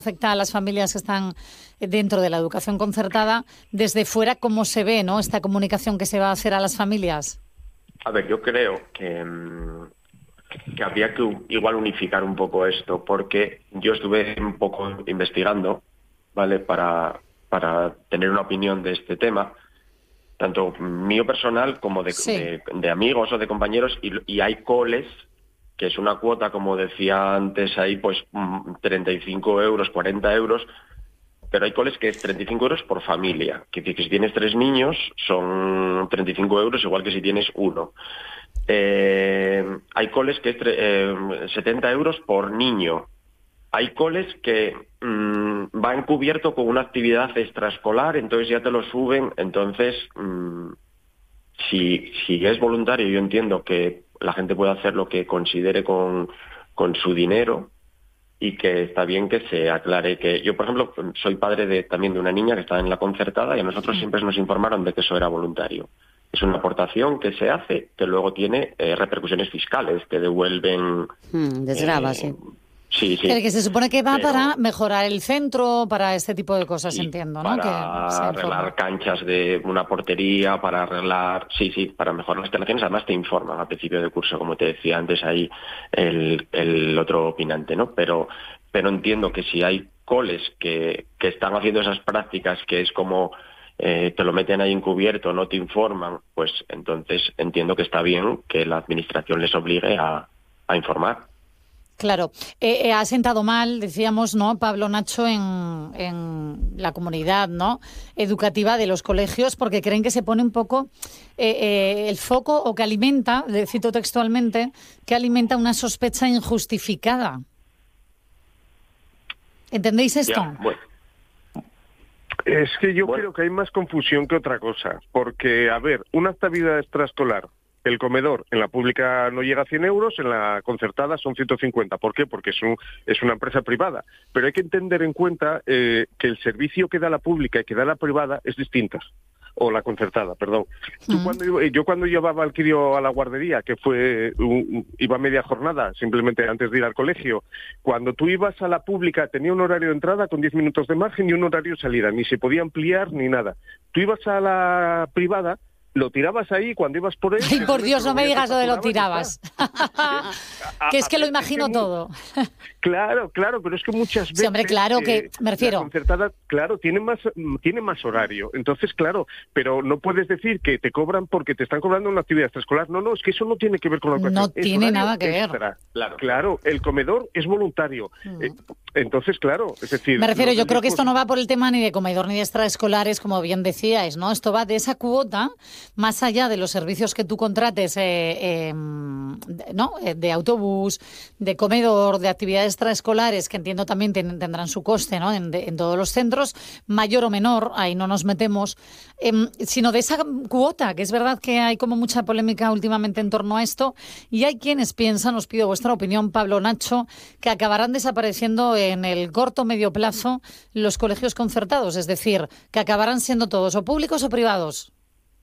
afecta a las familias que están dentro de la educación concertada. Desde fuera, ¿cómo se ve, no, esta comunicación que se va a hacer a las familias? A ver, yo creo que habría que igual unificar un poco esto, porque yo estuve un poco investigando, ¿vale?, para tener una opinión de este tema, tanto mío personal como de amigos o de compañeros, y hay coles que es una cuota, como decía antes ahí, pues 35 euros, 40 euros, pero hay coles que es 35 euros por familia, que si tienes 3 niños son 35 euros, igual que si tienes uno. Hay coles que es 70 euros por niño. Hay coles que van cubierto con una actividad extraescolar, entonces ya te lo suben. Entonces, si es voluntario, yo entiendo que la gente puede hacer lo que considere con su dinero, y que está bien que se aclare que yo, por ejemplo, soy padre también de una niña que está en la concertada, y a nosotros siempre nos informaron de que eso era voluntario. Es una aportación que se hace, que luego tiene repercusiones fiscales, que devuelven... desgrava, sí. Sí. Pero que se supone que va para mejorar el centro, para este tipo de cosas, entiendo, ¿no? Para arreglar canchas de una portería, para arreglar... Sí, para mejorar las instalaciones. Además te informan al principio del curso, como te decía antes ahí el otro opinante, ¿no? Pero entiendo que si hay coles que están haciendo esas prácticas, que es como te lo meten ahí encubierto, no te informan, pues entonces entiendo que está bien que la administración les obligue a informar. Claro, ha sentado mal, decíamos, ¿no, Pablo, Nacho, en la comunidad, ¿no?, educativa de los colegios, porque creen que se pone un poco el foco, o que alimenta, le cito textualmente, que alimenta una sospecha injustificada. ¿Entendéis esto? Ya, bueno. Es que yo creo que hay más confusión que otra cosa, porque, a ver, una actividad extraescolar, el comedor en la pública no llega a 100 euros, en la concertada son 150. ¿Por qué? Porque es una empresa privada. Pero hay que tener en cuenta que el servicio que da la pública y que da la privada es distinta. O la concertada, perdón. Yo cuando llevaba al crío a la guardería, que iba media jornada, simplemente antes de ir al colegio, cuando tú ibas a la pública tenía un horario de entrada con 10 minutos de margen y un horario de salida. Ni se podía ampliar ni nada. Tú ibas a la privada, lo tirabas ahí cuando ibas por él... Ay, por Dios, no me digas lo de lo tirabas. Que es que lo imagino todo. Claro, pero es que muchas veces... Sí, hombre, claro, que me refiero... La concertada, claro, tiene más horario. Entonces, claro, pero no puedes decir que te cobran porque te están cobrando una actividad extraescolar. No, es que eso no tiene que ver con la educación. No tiene nada que ver. Claro, el comedor es voluntario. Entonces, claro, es decir... Me refiero, yo creo que esto no va por el tema ni de comedor ni de extraescolares, como bien decíais, ¿no? Esto va de esa cuota, más allá de los servicios que tú contrates, ¿no?, de autobús, de comedor, de actividades extraescolares, que entiendo también tendrán su coste, ¿no?, en todos los centros, mayor o menor, ahí no nos metemos, sino de esa cuota, que es verdad que hay como mucha polémica últimamente en torno a esto, y hay quienes piensan, os pido vuestra opinión, Pablo, Nacho, que acabarán desapareciendo en el corto o medio plazo los colegios concertados, es decir, que acabarán siendo todos o públicos o privados.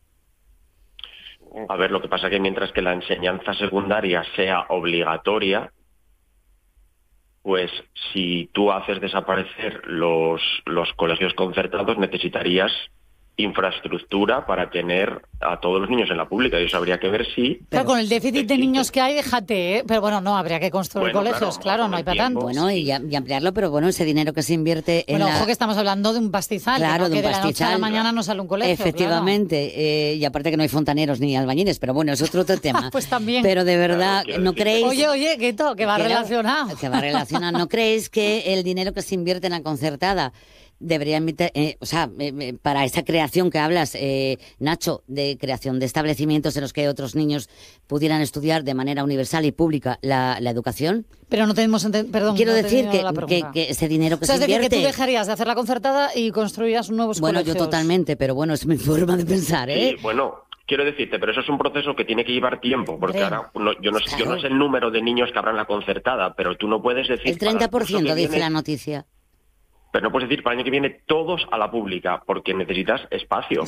A ver, lo que pasa es que mientras que la enseñanza secundaria sea obligatoria, pues si tú haces desaparecer los colegios concertados, necesitarías infraestructura para tener a todos los niños en la pública, y eso habría que ver si... Pero con el déficit de niños que hay, déjate, ¿eh? Pero bueno, no, habría que construir colegios, claro, no hay para tanto. Bueno, y ampliarlo, pero bueno, ese dinero que se invierte en ojo, que estamos hablando de un pastizal, claro, que, ¿no?, de la noche a la mañana no sale un colegio. Efectivamente, claro. Y aparte que no hay fontaneros ni albañiles, pero bueno, es otro tema. Pues también. Pero de verdad, ¿no creéis...? Oye, que va relacionado. Que va relacionado. ¿No creéis que el dinero que se invierte en la concertada debería para esa creación que hablas, Nacho, de creación de establecimientos en los que otros niños pudieran estudiar de manera universal y pública la educación? Pero no tenemos... Perdón, quiero no decir que ese dinero que se invierte... Es decir, que tú dejarías de hacer la concertada y construirías nuevos colegios. Bueno, yo totalmente, pero bueno, es mi forma de pensar, ¿eh? Sí, bueno... Quiero decirte, pero eso es un proceso que tiene que llevar tiempo, porque ahora yo no sé el número de niños que habrá en la concertada, pero tú no puedes decir... El 30% dice la noticia. Pero no puedes decir para el año que viene todos a la pública, porque necesitas espacio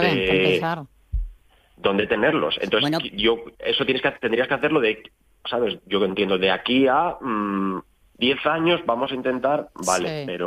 donde tenerlos. Entonces, eso tendrías que hacerlo ¿sabes? Yo entiendo, de aquí a 10 años vamos a intentar, vale, Sí. pero